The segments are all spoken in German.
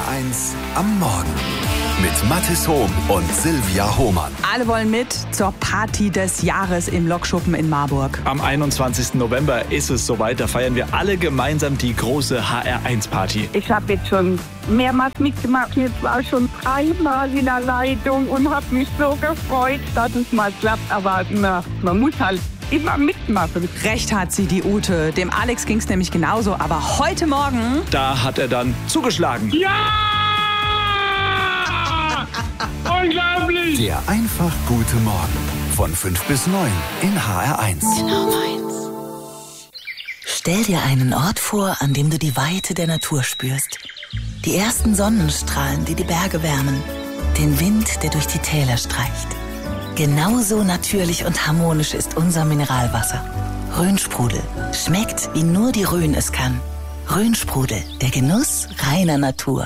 HR1 am Morgen. Mit Mathis Hohm und Silvia Hohmann. Alle wollen mit zur Party des Jahres im Lokschuppen in Marburg. Am 21. November ist es soweit. Da feiern wir alle gemeinsam die große HR1-Party. Ich habe jetzt schon mehrmals mitgemacht. Jetzt war schon 3-mal in der Leitung und habe mich so gefreut, dass es mal klappt. Aber man muss halt immer mitmachen. Recht hat sie, die Ute. Dem Alex ging es nämlich genauso. Aber heute Morgen... Da hat er dann zugeschlagen. Ja! Unglaublich! Der einfach gute Morgen. Von 5 bis 9 in HR1. Genau meins. Stell dir einen Ort vor, an dem du die Weite der Natur spürst. Die ersten Sonnenstrahlen, die die Berge wärmen. Den Wind, der durch die Täler streicht. Genauso natürlich und harmonisch ist unser Mineralwasser. Rhönsprudel. Schmeckt, wie nur die Rhön es kann. Rhönsprudel. Der Genuss reiner Natur.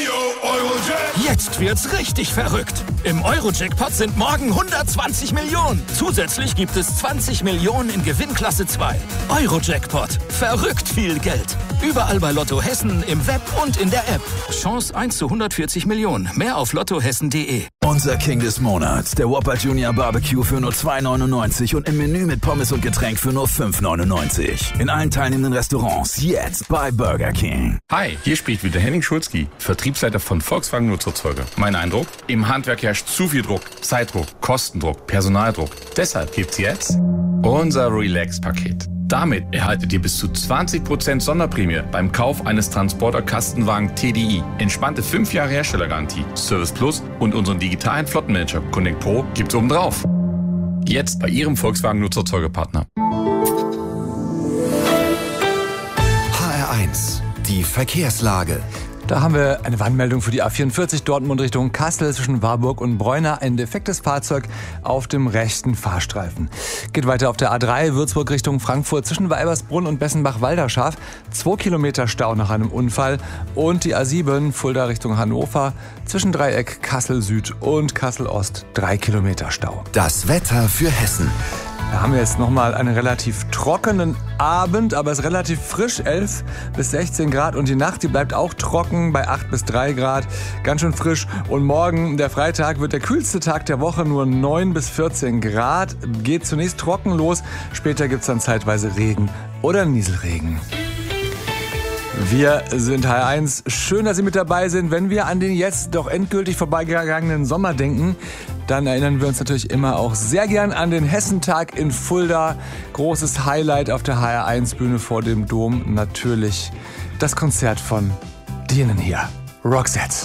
Jetzt wird's richtig verrückt. Im Euro-Jackpot sind morgen 120 Millionen. Zusätzlich gibt es 20 Millionen in Gewinnklasse 2. Euro-Jackpot. Verrückt viel Geld. Überall bei Lotto Hessen, im Web und in der App. Chance 1 zu 140 Millionen. Mehr auf lottohessen.de. Unser King des Monats, der Whopper Junior Barbecue für nur 2,99 und im Menü mit Pommes und Getränk für nur 5,99. In allen teilnehmenden Restaurants jetzt bei Burger King. Hi, hier spricht wieder Henning Schulzki, Vertriebsleiter von Volkswagen Nutzerzeuger. Mein Eindruck? Im Handwerk herrscht zu viel Druck, Zeitdruck, Kostendruck, Personaldruck. Deshalb gibt's jetzt unser Relax-Paket. Damit erhaltet ihr bis zu 20% Sonderprämie beim Kauf eines Transporter-Kastenwagen TDI. Entspannte 5 Jahre Herstellergarantie, Service Plus und unseren digitalen Flottenmanager Connect Pro gibt's obendrauf. Jetzt bei Ihrem Volkswagen Nutzerzeugerpartner. HR1, die Verkehrslage. Da haben wir eine Warnmeldung für die A44 Dortmund Richtung Kassel zwischen Warburg und Bräuner. Ein defektes Fahrzeug auf dem rechten Fahrstreifen. Geht weiter auf der A3 Würzburg Richtung Frankfurt zwischen Weibersbrunn und Bessenbach-Walderschaf. 2 Kilometer Stau nach einem Unfall. Und die A7 Fulda Richtung Hannover zwischen Dreieck Kassel Süd und Kassel Ost 3 Kilometer Stau. Das Wetter für Hessen. Da haben wir jetzt nochmal einen relativ trockenen Abend, aber es ist relativ frisch, 11 bis 16 Grad. Und die Nacht, die bleibt auch trocken bei 8 bis 3 Grad, ganz schön frisch. Und morgen, der Freitag, wird der kühlste Tag der Woche, nur 9 bis 14 Grad. Geht zunächst trocken los, später gibt's dann zeitweise Regen oder Nieselregen. Wir sind HR1. Schön, dass Sie mit dabei sind. Wenn wir an den jetzt doch endgültig vorbeigegangenen Sommer denken, dann erinnern wir uns natürlich immer auch sehr gern an den Hessentag in Fulda. Großes Highlight auf der HR1-Bühne vor dem Dom. Natürlich das Konzert von denen hier, Roxette.